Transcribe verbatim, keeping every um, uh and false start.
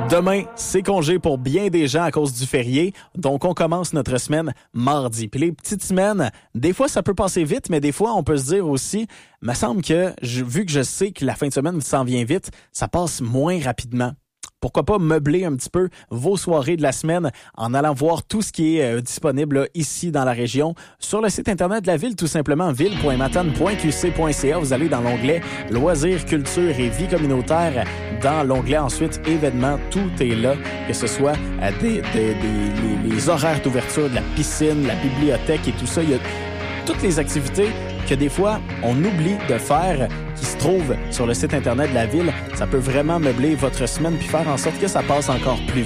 Demain, c'est congé pour bien des gens à cause du férié, donc on commence notre semaine mardi. Puis les petites semaines, des fois ça peut passer vite, mais des fois on peut se dire aussi, me semble que je, vu que je sais que la fin de semaine s'en vient vite, ça passe moins rapidement. Pourquoi pas meubler un petit peu vos soirées de la semaine en allant voir tout ce qui est euh, disponible là, ici dans la région sur le site internet de la ville, tout simplement ville point matane point q c point c a. Vous allez dans l'onglet loisirs, culture et vie communautaire. Dans l'onglet ensuite événements, tout est là, que ce soit euh, des, des, des les, les horaires d'ouverture de la piscine, la bibliothèque et tout ça. Il y a toutes les activités que des fois, on oublie de faire, qui se trouvent sur le site internet de la ville. Ça peut vraiment meubler votre semaine puis faire en sorte que ça passe encore plus vite.